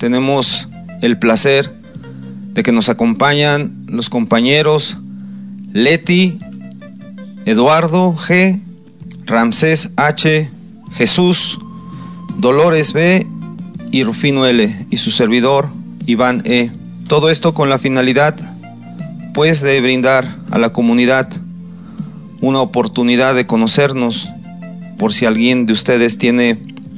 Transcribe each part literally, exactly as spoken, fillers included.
tenemos el placer de que nos acompañan los compañeros Leti, Eduardo G, Ramsés H, Jesús, Dolores B y Rufino L, y su servidor Iván E. Todo esto con la finalidad, pues, de brindar a la comunidad una oportunidad de conocernos, por si alguien de ustedes tiene,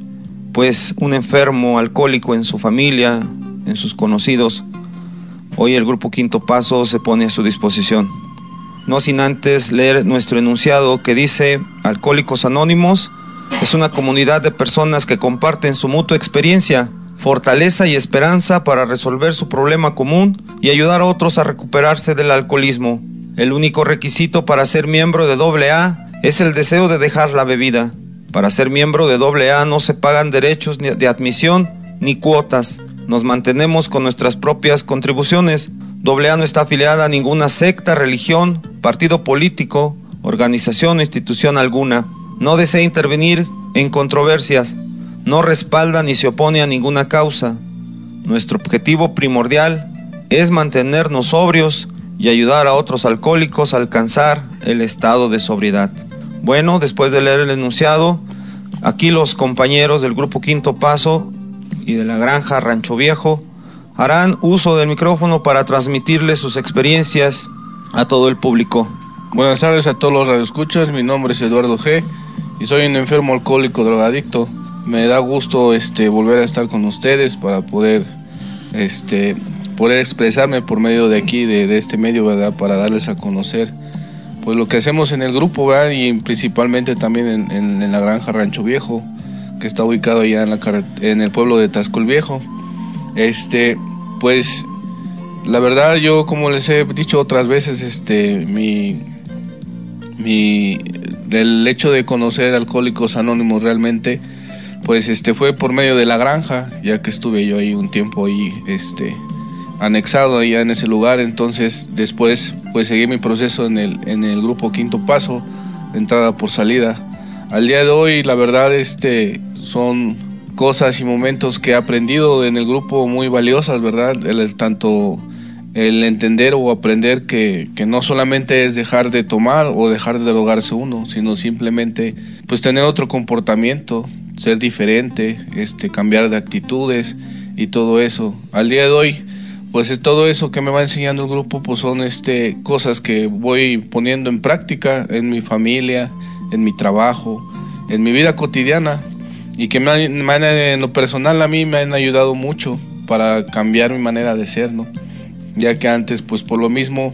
pues, un enfermo alcohólico en su familia, en sus conocidos. Hoy el Grupo Quinto Paso se pone a su disposición. No sin antes leer nuestro enunciado que dice: Alcohólicos Anónimos es una comunidad de personas que comparten su mutua experiencia, fortaleza y esperanza para resolver su problema común y ayudar a otros a recuperarse del alcoholismo. El único requisito para ser miembro de doble A es el deseo de dejar la bebida. Para ser miembro de doble A no se pagan derechos de admisión ni cuotas. Nos mantenemos con nuestras propias contribuciones. doble A no está afiliada a ninguna secta, religión, partido político, organización o institución alguna. No desea intervenir en controversias. No respalda ni se opone a ninguna causa. Nuestro objetivo primordial es mantenernos sobrios y ayudar a otros alcohólicos a alcanzar el estado de sobriedad. Bueno, después de leer el enunciado, aquí los compañeros del Grupo Quinto Paso y de la Granja Rancho Viejo harán uso del micrófono para transmitirles sus experiencias a todo el público. Buenas tardes a todos los radioescuchas, mi nombre es Eduardo G y soy un enfermo alcohólico drogadicto. Me da gusto este, volver a estar con ustedes para poder, este, poder expresarme por medio de aquí, de, de este medio, ¿verdad? Para darles a conocer pues lo que hacemos en el grupo, ¿verdad? Y principalmente también en, en, en la Granja Rancho Viejo, que está ubicado allá en, la en el pueblo de Tasco Viejo. Este, pues la verdad, yo, como les he dicho otras veces, este, mi, mi, el hecho de conocer Alcohólicos Anónimos realmente, pues este, fue por medio de la granja, ya que estuve yo ahí un tiempo ahí, este, anexado allá en ese lugar. Entonces después pues seguí mi proceso en el, en el Grupo Quinto Paso, de entrada por salida. Al día de hoy, la verdad, este, son cosas y momentos que he aprendido en el grupo muy valiosas, ¿verdad? El, el, tanto el entender o aprender que, que no solamente es dejar de tomar o dejar de drogarse uno, sino simplemente pues tener otro comportamiento, ser diferente, este, cambiar de actitudes y todo eso. Al día de hoy, pues es todo eso que me va enseñando el grupo, pues son este, cosas que voy poniendo en práctica en mi familia, en mi trabajo, en mi vida cotidiana, y que me han, me han, en lo personal a mí me han ayudado mucho para cambiar mi manera de ser, ¿no? Ya que antes, pues por lo mismo,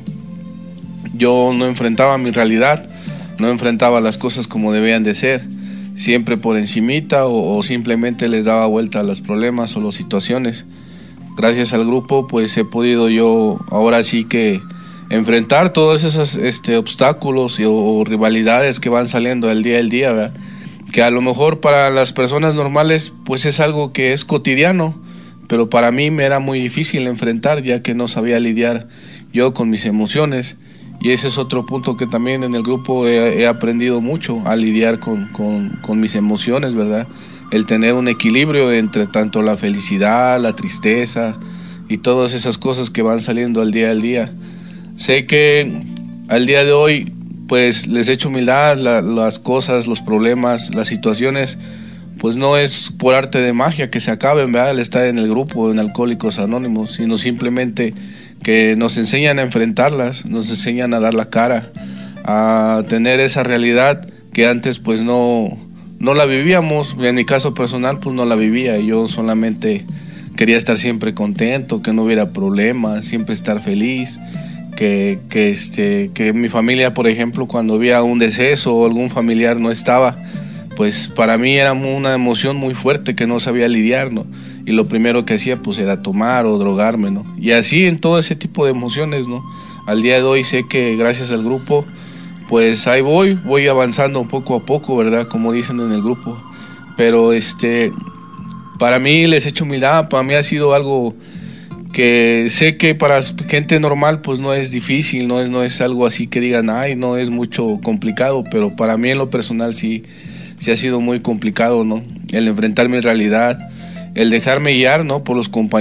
yo no enfrentaba mi realidad, no enfrentaba las cosas como debían de ser, siempre por encimita o, o simplemente les daba vuelta a los problemas o las situaciones. Gracias al grupo pues he podido yo ahora sí que enfrentar todos esos este, obstáculos y, o, o rivalidades que van saliendo al día al día, ¿verdad? Que a lo mejor para las personas normales pues es algo que es cotidiano, pero para mí me era muy difícil enfrentar, ya que no sabía lidiar yo con mis emociones. Y ese es otro punto que también en el grupo he, he aprendido mucho, a lidiar con, con, con mis emociones, ¿verdad? El tener un equilibrio entre tanto la felicidad, la tristeza y todas esas cosas que van saliendo al día al día. Sé que al día de hoy pues les echo humildad, la, las cosas, los problemas, las situaciones, pues no es por arte de magia que se acaben, ¿verdad? El estar en el grupo, en Alcohólicos Anónimos, sino simplemente que nos enseñan a enfrentarlas, nos enseñan a dar la cara, a tener esa realidad que antes pues no, no la vivíamos. En mi caso personal pues no la vivía, yo solamente quería estar siempre contento, que no hubiera problemas, siempre estar feliz, que, que, este, que mi familia, por ejemplo, cuando había un deceso o algún familiar no estaba, pues para mí era una emoción muy fuerte que no sabía lidiar, ¿no? Y lo primero que hacía pues era tomar o drogarme, ¿no? Y así en todo ese tipo de emociones, ¿no? Al día de hoy sé que gracias al grupo pues ahí voy, voy avanzando poco a poco, ¿verdad? Como dicen en el grupo. Pero este, para mí les echo humildad, para mí ha sido algo que sé que para gente normal pues no es difícil, no es, no es algo así que digan, ay, no es mucho complicado, pero para mí en lo personal sí, sí ha sido muy complicado, ¿no? El enfrentar mi realidad, el dejarme guiar, ¿no? Por los compañeros.